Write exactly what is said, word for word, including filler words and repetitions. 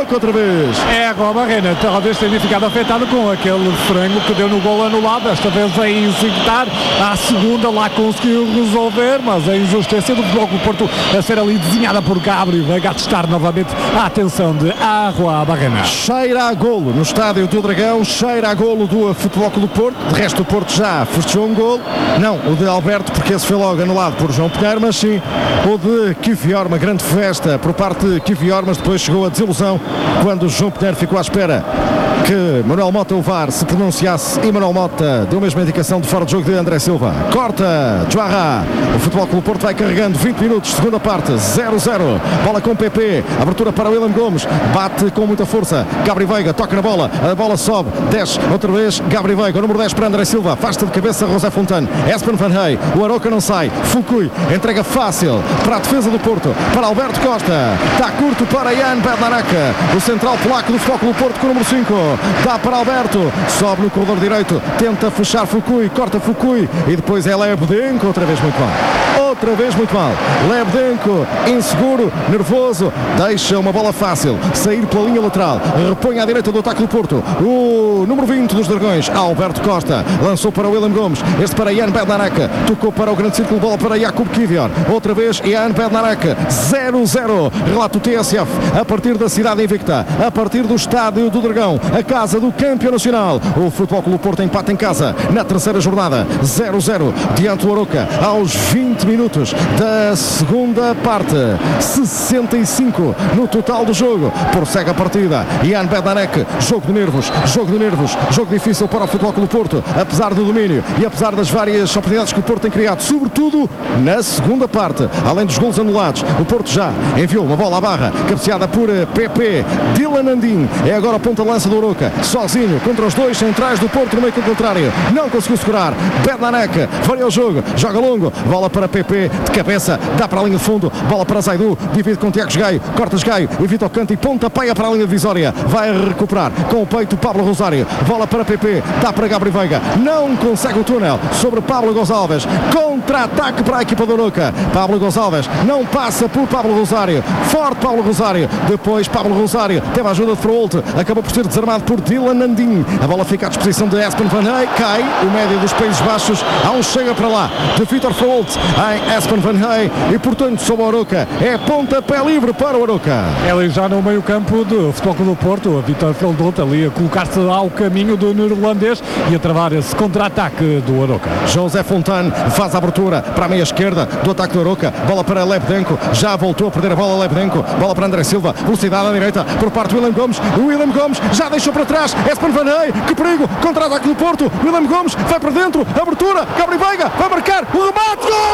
Aroca outra vez. É, a Barrena talvez tenha ficado afetado com aquele frango que deu no gol anulado, esta vez a executar, à segunda lá conseguiu resolver, mas a injustiça do Futebol Clube Porto a ser ali desenhada por Gabriel Veiga, a testar novamente a atenção de Arroa Barrena. Cheira a golo no estádio do Dragão, cheira a golo do Futebol Clube Porto, de resto o Porto já festejou um golo, não o de Alberto, porque esse foi logo anulado por João Pinheiro, mas sim o de Kivior, uma grande festa por parte de Kivior, mas depois chegou a desilusão quando João Pinheiro ficou à espera que Manuel Mota, o V A R, se pronunciasse e Manuel Mota deu a mesma indicação de fora de jogo de André Silva. Corta, Joarra, o Futebol Clube Porto vai carregando, vinte minutos, segunda parte, zero a zero, bola com P P, abertura para William Gomes, bate com muita força, Gabriel Veiga, toca na bola, a bola sobe, desce, outra vez, Gabriel Veiga, o número dez para André Silva, afasta de cabeça José Fontane, Espen Van Hey, o Aroca não sai, Fukui, entrega fácil para a defesa do Porto, para Alberto Costa, está curto para Jan Bednarek, o central polaco do Futebol Clube Porto com o número cinco, dá para Alberto, sobe no corredor direito, tenta fechar Fukui, corta Fukui e depois é Lebdenko, outra vez muito mal, outra vez muito mal, Lebdenko, inseguro, nervoso, deixa uma bola fácil, sair pela linha lateral, repõe à direita do ataque do Porto, o número vinte dos Dragões, Alberto Costa, lançou para William Gomes, este para Jan Bednarek, tocou para o grande círculo, bola para Jakub Kivior, outra vez Jan Bednarek, zero a zero, relato T S F, a partir da cidade invicta, a partir do estádio do Dragão, a casa do campeão nacional, o Futebol Clube Porto empata em casa, na terceira jornada, zero a zero, diante do Aroca, aos vinte minutos da segunda parte, sessenta e cinco no total do jogo, prossegue a partida, Jan Bednarek, jogo de nervos, jogo de nervos, jogo difícil para o Futebol Clube Porto, apesar do domínio e apesar das várias oportunidades que o Porto tem criado, sobretudo na segunda parte, além dos golos anulados, o Porto já enviou uma bola à barra, cabeceada por P P, Dylan Andim, é agora a ponta de lança do Aroca, sozinho contra os dois centrais do Porto no meio campo contrário, não conseguiu segurar, Bednarek, varia o jogo, joga longo, bola para P P, de cabeça, dá para a linha de fundo, bola para Zaidu, divide com Tiago Gaio, corta Gaio, evita o canto e ponta, paia para a linha divisória, vai recuperar com o peito Pablo Rosário, bola para P P, dá para Gabriel Veiga, não consegue o túnel sobre Pablo Gonçalves, contra-ataque para a equipa do Aroca, Pablo Gonçalves não passa por Pablo Rosário, forte Pablo Rosário, depois Pablo Rosário teve a ajuda de Froholt, acabou por ser desarmado por Dylan Andim, a bola fica à disposição de Espen Van Hey, cai o médio dos Países Baixos, há um chega para lá de Vitor Froholt em Espen Van Hey e portanto sobre o Aroca, é pontapé livre para o Aroca. Ele já no meio campo do Futebol Clube do Porto, a Vitor Froholt ali a colocar-se ao caminho do neerlandês e a travar esse contra-ataque do Aroca. José Fontane faz a abertura para a meia esquerda do ataque do Aroca, bola para Lebdenko, já voltou a perder a bola Lebdenko, bola para André Silva, velocidade à direita por parte de William Gomes, o William Gomes já deixou para trás, Espen Van Hey, que perigo, contra-ataque do Porto, William Gomes vai para dentro, abertura, Gabriel Veiga vai marcar, o remate, gol!